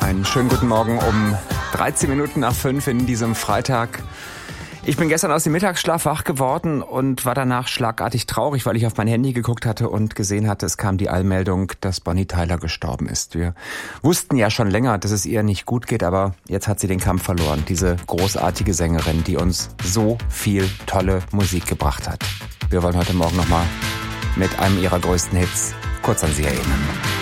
Einen schönen guten Morgen um 13 Minuten nach 5 in diesem Freitag. Ich bin gestern aus dem Mittagsschlaf wach geworden und war danach schlagartig traurig, weil ich auf mein Handy geguckt hatte und gesehen hatte, es kam die Eilmeldung, dass Bonnie Tyler gestorben ist. Wir wussten ja schon länger, dass es ihr nicht gut geht, aber jetzt hat sie den Kampf verloren. Diese großartige Sängerin, die uns so viel tolle Musik gebracht hat. Wir wollen heute Morgen nochmal mit einem ihrer größten Hits kurz an sie erinnern.